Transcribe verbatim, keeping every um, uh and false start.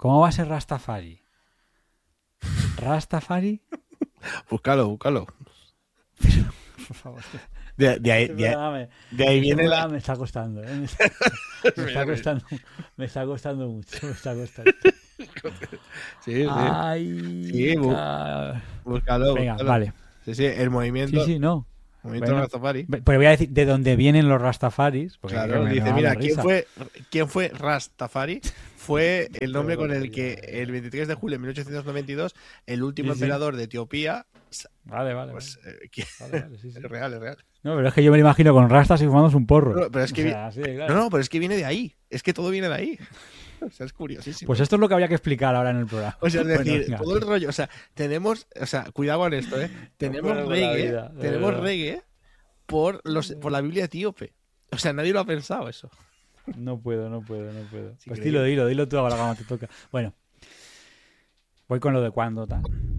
¿Cómo va a ser Rastafari? ¿Rastafari? Búscalo, búscalo. Por favor. De, de ahí, Este de, programa me, de ahí este viene programa la... me está costando, ¿eh? Me está, me está costando, me está costando mucho, me está costando. Sí, sí. Ay, Sí, bú- ca- búscalo, Venga, búscalo. vale. Sí, sí, el Sí, movimiento, sí, no. movimiento Bueno, Rastafari. ve- pero voy a decir de dónde vienen los Rastafaris, porque que Claro, me, me dice, va a mira, dar ¿quién risa. fue, ¿quién fue Rastafari? Fue el nombre Todo con el lo que que- el veintitrés de julio de mil ochocientos noventa y dos el último Sí, sí. emperador de Etiopía, Vale, vale, pues, vale. eh, que- Vale, vale, sí, sí. es real, es real. No, pero es que yo me lo imagino con rastas y fumándose un porro. No, pero es que O vi- sea, así de claro. No, no, pero es que viene de ahí. Es que todo viene de ahí. O sea, es curiosísimo. Pues esto es lo que habría que explicar ahora en el programa. O sea, es Bueno, decir, venga. todo el rollo, o sea, tenemos, o sea, cuidado con esto, ¿eh? Tenemos puedo con la reggae, vida, de tenemos verdad. reggae por los por la Biblia etíope. O sea, nadie lo ha pensado eso. No puedo, no puedo, no puedo. Es Pues increíble. dilo, dilo, dilo tú ahora cuando te toca. Bueno, voy con lo de cuándo tal.